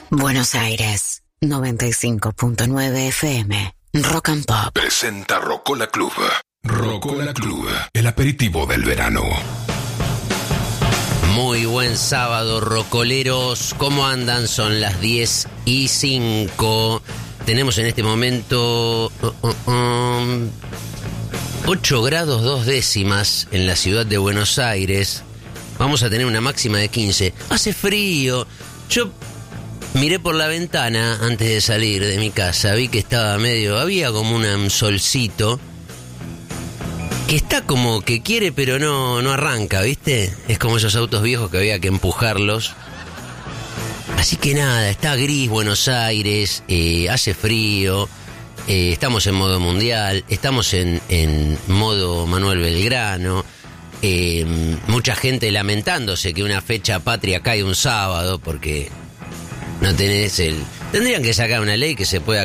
Buenos Aires, 95.9 FM, Rock and Pop. Presenta Rocola Club. Rocola Club, el aperitivo del verano. Muy buen sábado, rocoleros. ¿Cómo andan? Son las 10:05. Tenemos en este momento 8 grados 2 décimas en la ciudad de Buenos Aires. Vamos a tener una máxima de 15. Hace frío. Yo miré por la ventana antes de salir de mi casa. Vi que estaba había como un solcito que está como que quiere pero no arranca, ¿viste? Es como esos autos viejos que había que empujarlos. Así que nada, está gris Buenos Aires, hace frío, estamos en modo mundial, estamos en modo Manuel Belgrano, mucha gente lamentándose que una fecha patria cae un sábado porque no tenés tendrían que sacar una ley que se pueda